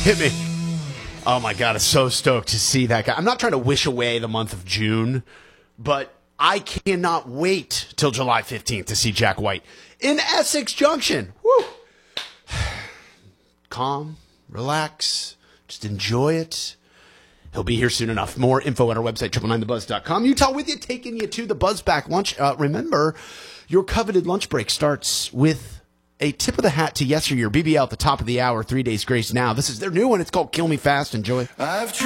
Hit me. Oh, my God. I'm so stoked to see that guy. I'm not trying to wish away the month of June, but I cannot wait till July 15th to see Jack White in Essex Junction. Woo! Calm, relax, just enjoy it. He'll be here soon enough. More info at our website, 999thebuzz.com. Utah with you, taking you to the Buzzback lunch. Remember, your coveted lunch break starts with a tip of the hat to yesteryear. BBL at the top of the hour, 3 days grace now. This is their new one. It's called Kill Me Fast. Enjoy.